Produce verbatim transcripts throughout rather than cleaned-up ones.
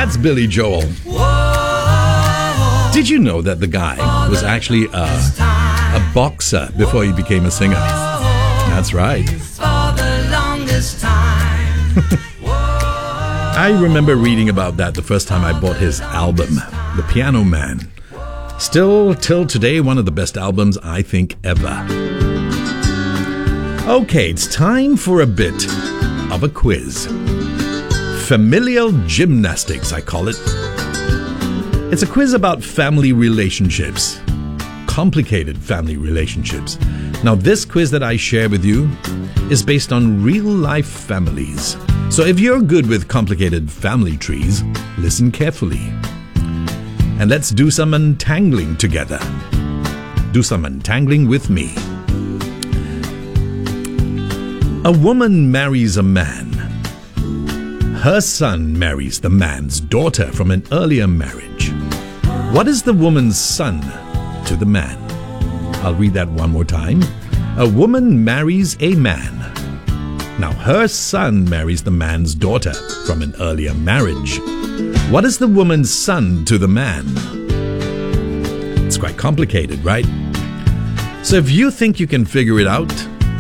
That's Billy Joel. Did you know that the guy was actually a, a boxer before he became a singer? That's right. I remember reading about that the first time I bought his album, The Piano Man. Still, till today, one of the best albums I think ever. Okay, it's time for a bit of a quiz. Familial gymnastics, I call it. It's a quiz about family relationships. Complicated family relationships. Now, this quiz that I share with you is based on real-life families. So if you're good with complicated family trees, listen carefully. And let's do some untangling together. Do some untangling with me. A woman marries a man. Her son marries the man's daughter from an earlier marriage. What is the woman's son to the man? I'll read that one more time. A woman marries a man. Now, her son marries the man's daughter from an earlier marriage. What is the woman's son to the man? It's quite complicated, right? So if you think you can figure it out,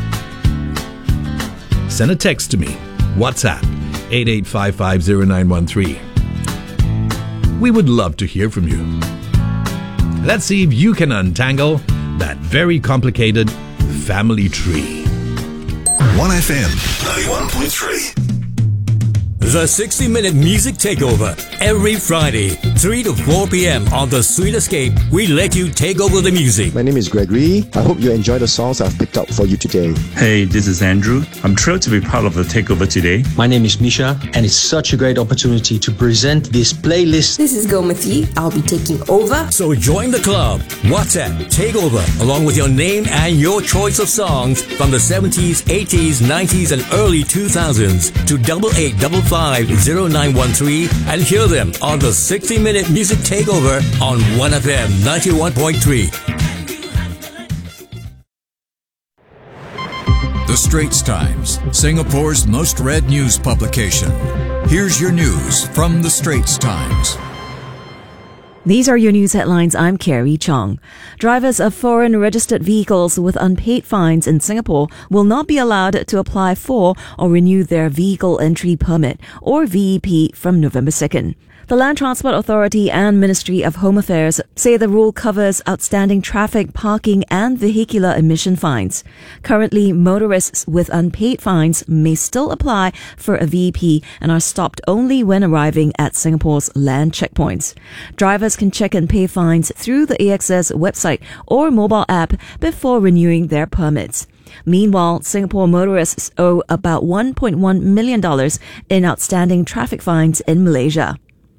send a text to me. WhatsApp, eight eight five five zero nine one three. We would love to hear from you. Let's see if you can untangle that very complicated family tree. one F M ninety-one point three. The sixty minute Music Takeover. Every Friday, three to four p.m. on The Sweet Escape, we let you take over the music. My name is Gregory. I hope you enjoy the songs I've picked up for you today. Hey, this is Andrew. I'm thrilled to be part of the takeover today. My name is Misha, and it's such a great opportunity to present this playlist. This is Gomati. I'll be taking over. So join the club. WhatsApp Takeover, along with your name and your choice of songs from the seventies, eighties, nineties, and early two thousands to double eight double five zero nine one three and hear them on the sixty minute Music Takeover on one F M ninety-one point three. The Straits Times, Singapore's most read news publication. Here's your news from The Straits Times. These are your news headlines. I'm Carrie Chong. Drivers of foreign registered vehicles with unpaid fines in Singapore will not be allowed to apply for or renew their vehicle entry permit, or V E P, from November second. The Land Transport Authority and Ministry of Home Affairs say the rule covers outstanding traffic, parking and vehicular emission fines. Currently, motorists with unpaid fines may still apply for a V E P and are stopped only when arriving at Singapore's land checkpoints. Drivers can check and pay fines through the A X S website or mobile app before renewing their permits. Meanwhile, Singapore motorists owe about one point one million dollars in outstanding traffic fines in Malaysia.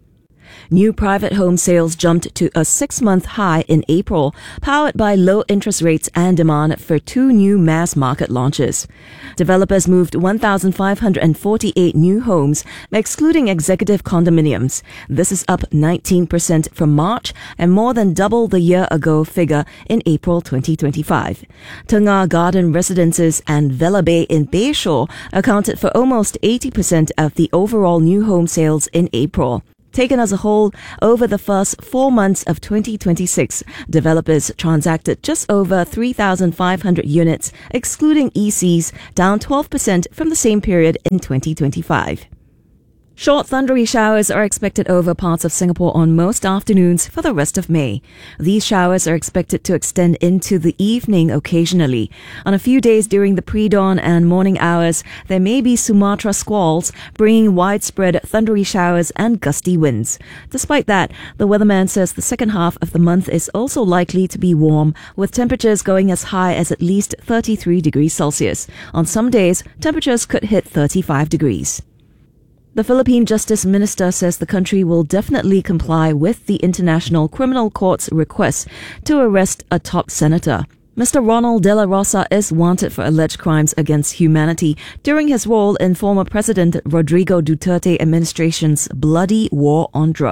New private home sales jumped to a six-month high in April, powered by low interest rates and demand for two new mass market launches. Developers moved one thousand five hundred forty-eight new homes, excluding executive condominiums. This is up nineteen percent from March and more than double the year-ago figure in April twenty twenty-five. Tengah Garden Residences and Villa Bay in Bayshore accounted for almost eighty percent of the overall new home sales in April. Taken as a whole, over the first four months of twenty twenty-six, developers transacted just over three thousand five hundred units, excluding E Cs, down twelve percent from the same period in twenty twenty-five. Short thundery showers are expected over parts of Singapore on most afternoons for the rest of May. These showers are expected to extend into the evening occasionally. On a few days during the pre-dawn and morning hours, there may be Sumatra squalls, bringing widespread thundery showers and gusty winds. Despite that, the weatherman says the second half of the month is also likely to be warm, with temperatures going as high as at least thirty-three degrees Celsius. On some days, temperatures could hit thirty-five degrees. The Philippine Justice Minister says the country will definitely comply with the International Criminal Court's request to arrest a top senator. Mister Ronald De La Rosa is wanted for alleged crimes against humanity during his role in former President Rodrigo Duterte administration's bloody war on drugs.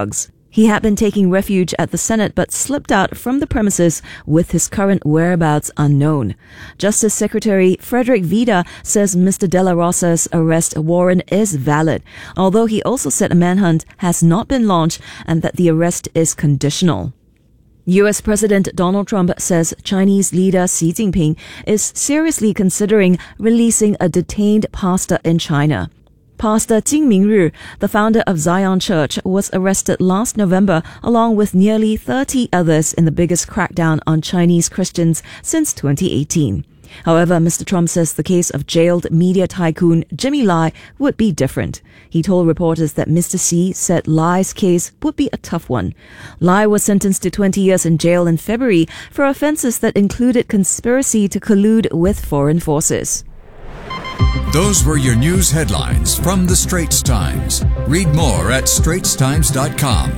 He had been taking refuge at the Senate but slipped out from the premises with his current whereabouts unknown. Justice Secretary Frederick Vida says Mister De La Rosa's arrest warrant is valid, although he also said a manhunt has not been launched and that the arrest is conditional. U S President Donald Trump says Chinese leader Xi Jinping is seriously considering releasing a detained pastor in China. Pastor Jin Mingru, the founder of Zion Church, was arrested last November along with nearly thirty others in the biggest crackdown on Chinese Christians since twenty eighteen. However, Mister Trump says the case of jailed media tycoon Jimmy Lai would be different. He told reporters that Mister Xi said Lai's case would be a tough one. Lai was sentenced to twenty years in jail in February for offenses that included conspiracy to collude with foreign forces. Those were your news headlines from The Straits Times. Read more at straits times dot com.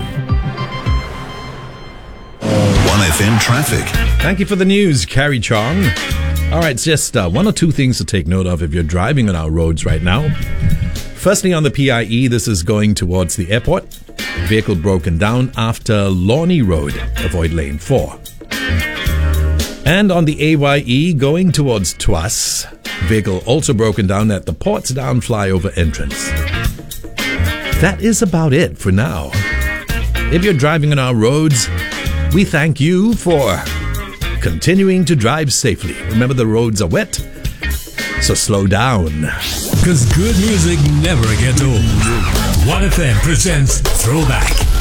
one F M traffic. Thank you for the news, Carrie Chong. All right, just uh, one or two things to take note of if you're driving on our roads right now. Firstly, on the P I E, this is going towards the airport. Vehicle broken down after Lornie Road. Avoid lane four. And on the A Y E, going towards Tuas. Vehicle also broken down at the Portsdown flyover entrance. That is about it for now. If you're driving on our roads, we thank you for continuing to drive safely. Remember, the roads are wet, so slow down. Because good music never gets old. one F M presents Throwback.